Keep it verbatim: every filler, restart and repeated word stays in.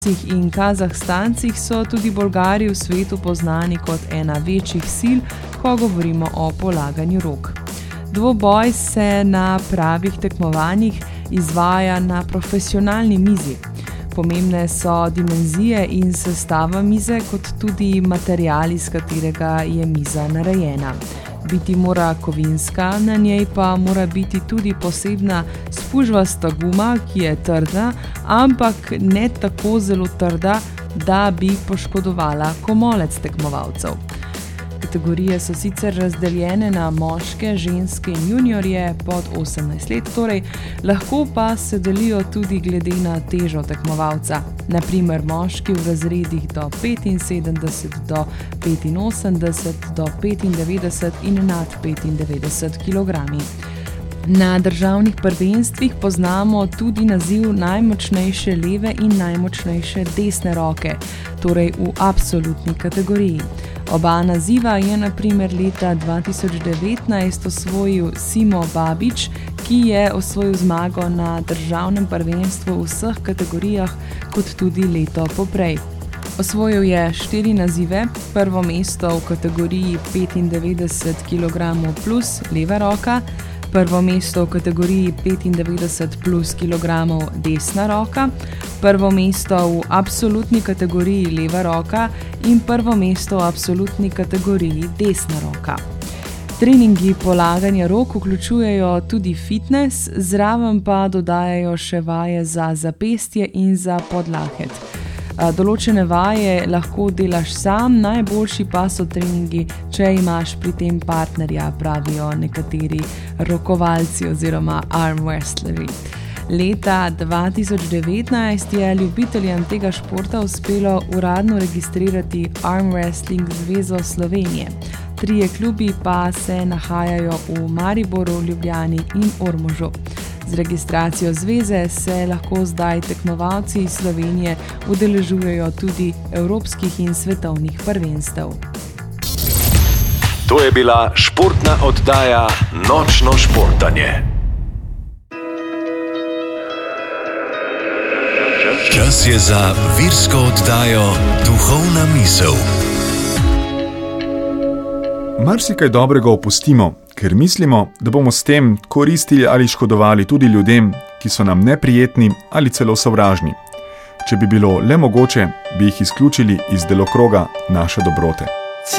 in Kazahstancih so tudi Bolgari v svetu poznani kot ena večjih sil, ko govorimo o polaganju rok. Dvoboj se na pravih tekmovanjih izvaja na profesionalni mizi. Pomembne so dimenzije in sestava mize, kot tudi material, iz katerega je miza narejena. Biti mora kovinska, na njej pa mora biti tudi posebna spužvasta guma, ki je trdna, ampak ne tako zelo trda, da bi poškodovala komolec tekmovalcev. Kategorije so sicer razdeljene na moške, ženske in juniorje pod osemnajst let, torej lahko pa se delijo tudi glede na težo tekmovalca. Na primer moški v razredih do petinsedemdeset do petinosemdeset do petindevetdeset in nad petindevetdeset kilogramov. Na državnih prvenstvih poznamo tudi naziv najmočnejše leve in najmočnejše desne roke, torej v absolutni kategoriji. Oba naziva je na primer leta dva tisoč devetnajst osvojil Simo Babič, ki je osvojil zmago na državnem prvenstvu v vseh kategorijah, kot tudi leto poprej. Osvojil je štiri nazive, prvo mesto v kategoriji petindevetdeset kilogramov plus leva roka, prvo mesto v kategoriji petindevetdeset plus kilogramov desna roka, prvo mesto v absolutni kategoriji leva roka in prvo mesto v absolutni kategoriji desna roka. Treningi polaganja rok vključujejo tudi fitness, zraven pa dodajajo še vaje za zapestje in za podlaket. Določene vaje lahko delaš sam, najboljši pa so treningi, če imaš pri tem partnerja, pravijo nekateri rokovalci oziroma arm wrestlerji. Leta dva tisoč devetnajst je ljubiteljem tega športa uspelo uradno registrirati Arm Wrestling zvezo Slovenije. Trije klubi pa se nahajajo v Mariboru, Ljubljani in Ormožu. Z registracijo zveze se lahko zdaj tekmovalci iz Slovenije udeležujejo tudi evropskih in svetovnih prvenstev. To je bila športna oddaja Nočno športanje. Čas je za virsko oddajo Duhovna misel. Marsikaj dobrega opustimo, ker mislimo, da bomo s tem koristili ali škodovali tudi ljudem, ki so nam neprijetni ali celo sovražni. Če bi bilo le mogoče, bi jih izključili iz delokroga naše dobrote.